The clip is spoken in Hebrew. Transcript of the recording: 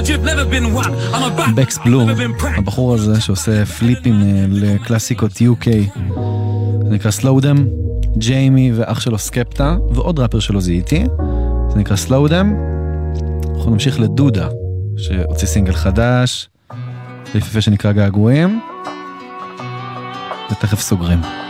בקס בלו, הבחור הזה שעושה פליפים לקלאסיקות UK, זה נקרא סלואודם, ג'יימי ואח שלו סקפטה, ועוד ראפר שלו זיהיתי, זה נקרא סלואודם. אנחנו נמשיך לדודה, שהוציא סינגל חדש, יפה שנקרא געגועים, ותכף סוגרים.